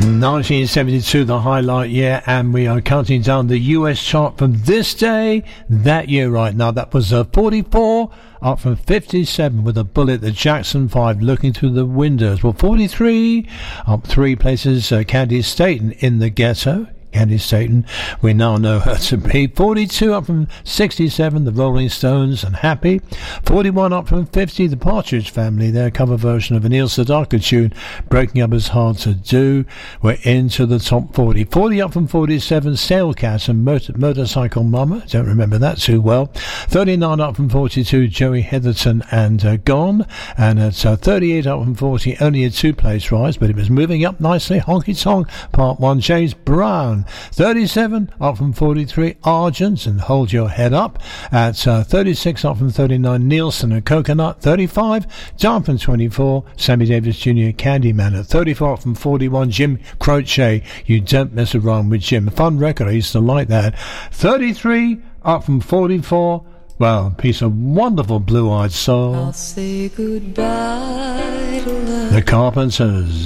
1972, the highlight year, and we are counting down the US chart from this day, that year right now. That was 44, up from 57 with a bullet, the Jackson 5, Looking Through the Windows. Well, 43, up 3 places, Candy Staton, In the Ghetto. Candy Staton, we now know her to be. 42, up from 67, the Rolling Stones and Happy. 41, up from 50, the Partridge Family, their cover version of a Neil Sedaka tune, Breaking Up Is Hard to Do. We're into the top 40. 40, up from 47, Sailcat and Motorcycle Mama, don't remember that too well. 39, up from 42, Joey Heatherton and Gone. And at 38, up from 40, only a 2-place rise, but it was moving up nicely. Honky Tonk Part 1, James Brown. 37, up from 43, Argent and Hold Your Head Up. At 36, up from 39, Nielsen and Coconut. 35, down from 24, Sammy Davis Jr., Candyman. At 34, up from 41, Jim Croce, You Don't Mess Around with Jim. Fun record, I used to like that. 33, up from 44, well, piece of wonderful blue-eyed soul. I'll say goodbye to love. The Carpenters.